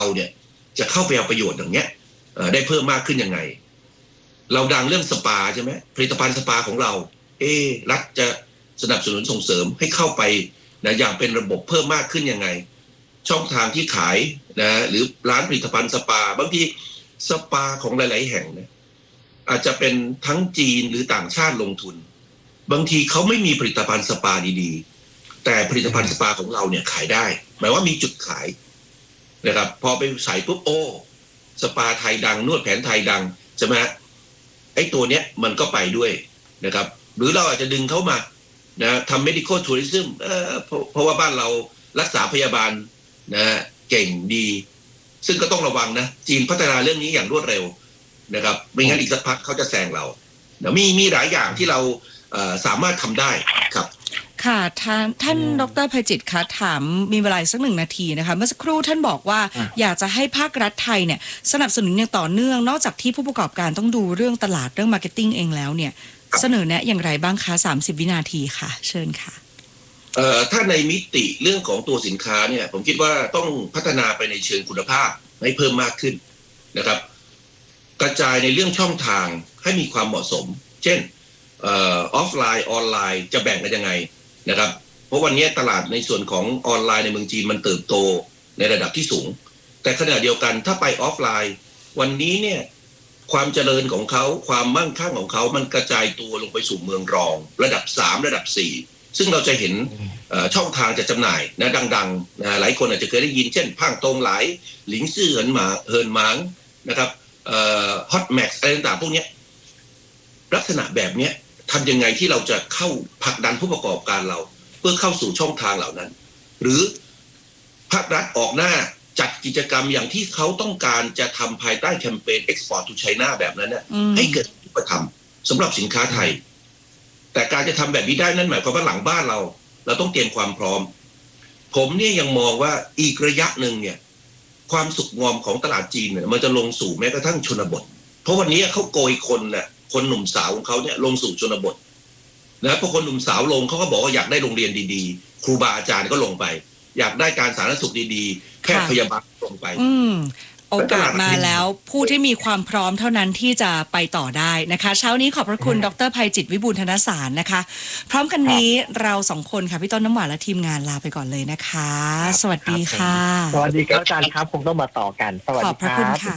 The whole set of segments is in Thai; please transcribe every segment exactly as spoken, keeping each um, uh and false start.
เนี่ยจะเข้าไปเอาประโยชน์อย่างเงี้ยได้เพิ่มมากขึ้นยังไงเราดังเรื่องสปาใช่ไหมผลิตภัณฑ์สปาของเราเอ๊รัฐจะสนับสนุนส่งเสริมให้เข้าไปนะอย่างเป็นระบบเพิ่มมากขึ้นยังไงช่องทางที่ขายนะหรือร้านผลิตภัณฑ์สปาบางทีสปาของหลายๆแห่งเนี่ยอาจจะเป็นทั้งจีนหรือต่างชาติลงทุนบางทีเขาไม่มีผลิตภัณฑ์สปาดีๆแต่ผลิตภัณฑ์สปาของเราเนี่ยขายได้หมายว่ามีจุดขายนะครับพอไปใส่ปุ๊บโอ้สปาไทยดังนวดแผนไทยดังใช่ไหมไอ้ตัวเนี้ยมันก็ไปด้วยนะครับหรือเราอาจจะดึงเข้ามานะทำ medical tourism เอ่อเพราะว่าบ้านเรารักษาพยาบาลนะเก่งดีซึ่งก็ต้องระวังนะจีนพัฒนาเรื่องนี้อย่างรวดเร็วนะครับไม่งั้นอีกสักพักเขาจะแซงเรานะมีมีหลายอย่างที่เราเอ่อสามารถทำได้ครับค่ะท่านท่านดร.ไพจิตรคะถามมีเวลาสักหนึ่งนาทีนะคะเมื่อสักครู่ท่านบอกว่าอยากจะให้ภาครัฐไทยเนี่ยสนับสนุนอย่างต่อเนื่องนอกจากที่ผู้ประกอบการต้องดูเรื่องตลาดเรื่องมาร์เก็ตติ้งเองแล้วเนี่ยเสนอแนะอย่างไรบ้างคะสามสิบวินาทีค่ะเชิญค่ะเอ่อถ้าในมิติเรื่องของตัวสินค้าเนี่ยผมคิดว่าต้องพัฒนาไปในเชิงคุณภาพให้เพิ่มมากขึ้นนะครับกระจายในเรื่องช่องทางให้มีความเหมาะสมเช่นเอ่อออฟไลน์ออนไลน์จะแบ่งกันยังไงนะครับเพราะวันนี้ตลาดในส่วนของออนไลน์ในเมืองจีนมันเติบโตในระดับที่สูงแต่ขณะเดียวกันถ้าไปออฟไลน์วันนี้เนี่ยความเจริญของเขาความมั่งคั่งของเขามันกระจายตัวลงไปสู่เมืองรองระดับสามระดับสี่ซึ่งเราจะเห็นช่องทางจะจำหน่ายนะดังๆนะหลายคนอาจจะเคยได้ยินเช่นพ่างตรงหลายหลิงซื่อเหินหมาเฮินหมางนะครับฮอตแม็กซ์อะไรต่างๆพวกนี้ลักษณะแบบนี้ทำยังไงที่เราจะเข้าผลักดันผู้ประกอบการเราเพื่อเข้าสู่ช่องทางเหล่านั้นหรือภาครัฐออกหน้าจัดกิจกรรมอย่างที่เขาต้องการจะทำภายใต้แคมเปญ Export to China แบบนั้นเนี่ยให้เกิดรูปธรรมสำหรับสินค้าไทยแต่การจะทำแบบนี้ได้นั่นหมายความว่าหลังบ้านเราเราต้องเตรียมความพร้อมผมเนี่ยยังมองว่าอีกระยะหนึ่งเนี่ยความสุขงอมของตลาดจีนเนี่ยมันจะลงสู่แม้กระทั่งชนบทเพราะวันนี้เขาโกยคนเนี่ยคนหนุ่มสาวของเขาเนี่ยลงสู่ชนบทนะพอคนหนุ่มสาวลงเขาก็บอกว่าอยากได้โรงเรียนดีๆครูบาอาจารย์ก็ลงไปอยากได้การสาธารณสุขดีๆแพทย์พยาบาลลงไปอืมโอกาสมาแล้วผู้ที่มีความพร้อมเท่านั้นที่จะไปต่อได้นะคะเช้านี้ขอบพระคุณดร.ไพจิตรวิบูลย์ธนสารนะคะพร้อมกันนี้เราสองคนค่ะพี่ต้นน้ำหวานและทีมงานลาไปก่อนเลยนะคะสวัสดีค่ะสวัสดีครับอาจารย์ครับคงต้องมาต่อกันสวัสดีครับขอบพระคุณค่ะ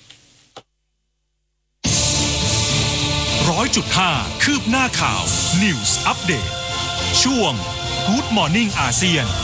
ร้อยจุดห้าคืบหน้าข่าว News Update ช่วง Good Morning อาเซียน